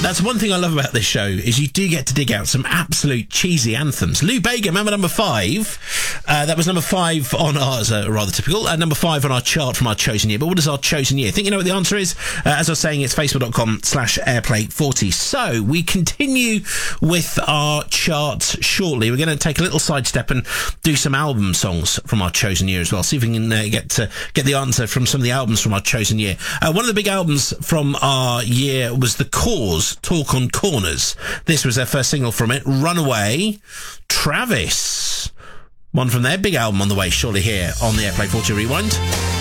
That's one thing I love about this show, is you do get to dig out some absolute cheesy anthems. Lou Bega, remember number 5? That was number 5 on ours, rather typical. Number 5 on our chart from our chosen year. But what is our chosen year? Think you know what the answer is? As I was saying, it's facebook.com/airplay40. So we continue with our charts shortly. We're going to take a little sidestep and do some album songs from our chosen year as well. See if we can get the answer from some of the albums from our chosen year. One of the big albums from our year was The Cause, Talk on Corners. This was their first single from it, Runaway. Travis, one from their big album on the way, surely here on the Airplay 40 Rewind.